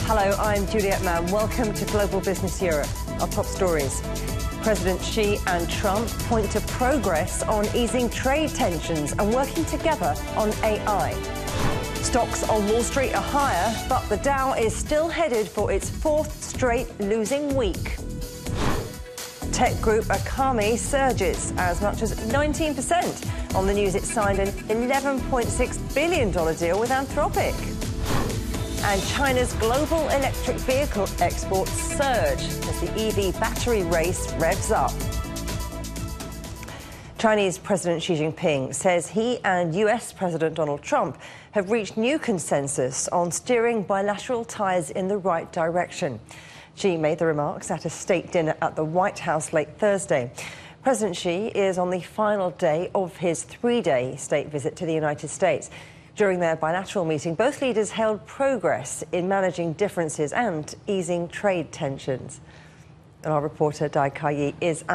Hello, I'm Juliette Mann. Welcome to Global Business Europe. Our top stories. President Xi and Trump point to progress on easing trade tensions and working together on AI. Stocks on Wall Street are higher, but the Dow is still headed for its fourth straight losing week. Tech group Akami surges as much as 19% on the news it signed an $11.6 billion deal with Anthropic. And China's global electric vehicle exports surge as the EV battery race revs up. Chinese President Xi Jinping says he and US President Donald Trump have reached new consensus on steering bilateral ties in the right direction. Xi made the remarks at a state dinner at the White House late Thursday. President Xi is on the final day of his three-day state visit to the United States. During their bilateral meeting, both leaders held progress in managing differences and easing trade tensions. And our reporter Dai Kai Yi is at